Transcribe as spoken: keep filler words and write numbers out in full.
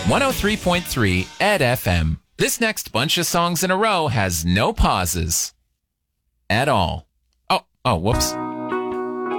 one oh three point three Ed F M. This next bunch of songs in a row has no pauses. At all. Oh, oh, whoops.